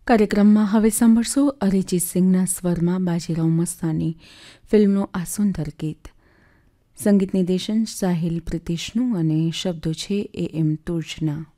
કાર્યક્રમમાં હવે સાંભળશો અરિજીત સિંઘના સ્વરમાં બાજીરાવ મસ્તાની ફિલ્મનું આ સુંદર ગીત. સંગીત નિર્દેશન સાહિલ પ્રિતિશનું અને શબ્દો છે AM તુર્જના.